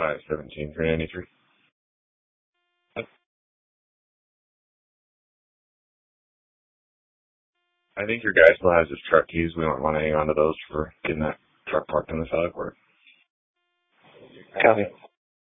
517 393. I think your guy still has his truck keys. We don't want to hang on to those for getting that truck parked in the side court. Copy.